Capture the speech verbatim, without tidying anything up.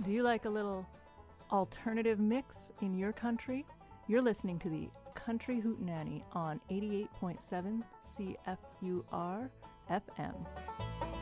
Do you like a little alternative mix in your country? You're listening to the Country Hootenanny on eighty-eight point seven C F U R F M.